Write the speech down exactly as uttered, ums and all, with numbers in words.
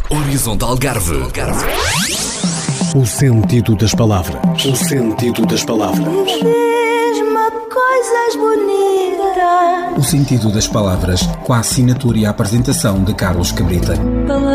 Horizontal Algarve. O sentido das palavras. O sentido das palavras. Diz-me coisas bonitas. O sentido das palavras, com a assinatura e a apresentação de Carlos Cabrita.